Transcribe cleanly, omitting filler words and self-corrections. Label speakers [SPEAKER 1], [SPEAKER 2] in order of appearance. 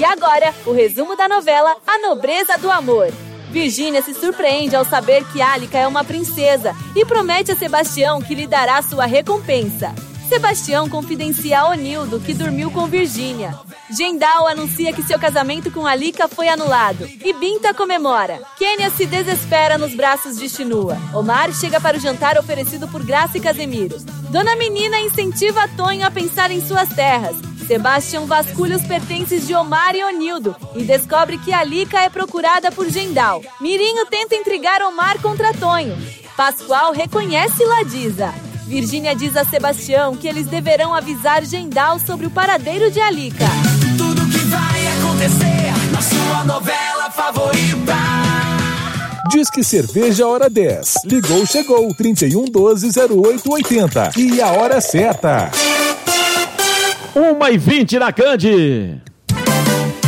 [SPEAKER 1] agora, o resumo da novela A Nobreza do Amor. Virgínia se surpreende ao saber que Alika é uma princesa e promete a Sebastião que lhe dará sua recompensa. Sebastião confidencia a Onildo que dormiu com Virgínia. Gendal anuncia que seu casamento com Alika foi anulado e Binta comemora. Kênia se desespera nos braços de Chinua. Omar chega para o jantar oferecido por Graça e Casemiro. Dona Menina incentiva Tonho a pensar em suas terras. Sebastião vasculha os pertences de Omar e Onildo e descobre que Alika é procurada por Gendal. Mirinho tenta intrigar Omar contra Tonho. Pascoal reconhece Ladisa. Virgínia diz a Sebastião que eles deverão avisar Gendal sobre o paradeiro de Alika.
[SPEAKER 2] Tudo que vai acontecer na sua novela favorita.
[SPEAKER 3] Disque Cerveja Hora 10. Ligou, chegou. 3112-0880. E a hora certa.
[SPEAKER 4] 1h20 na Cande.